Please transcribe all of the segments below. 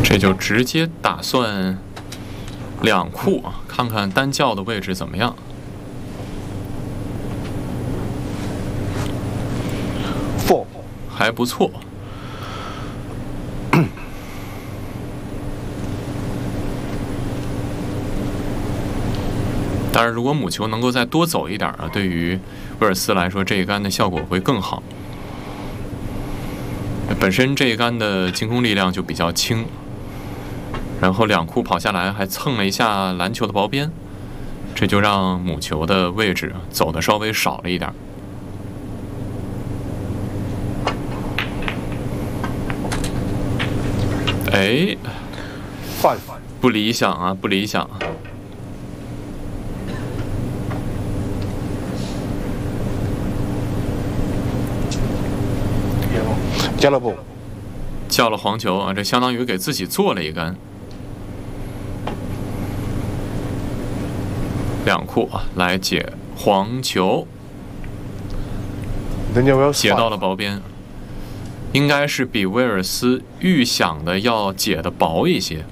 这就直接打算两库啊，看看单教的位置怎么样。 4 还不错。当然，如果母球能够再多走一点啊，对于威尔斯来说，这一杆的效果会更好。本身这一杆的进攻力量就比较轻，然后两库跑下来还蹭了一下篮球的薄边，这就让母球的位置走的稍微少了一点。哎， 5 不理想啊，不理想。 Yellow ball 叫了黄球啊，这相当于给自己做了一杆。两库啊，来解黄球， Daniel Wells 解到了薄边，应该是比威尔斯预想的要解的薄一些。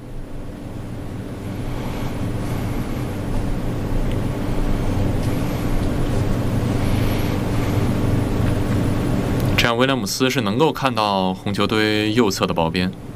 这样威廉姆斯是能够看到红球堆右侧的薄边。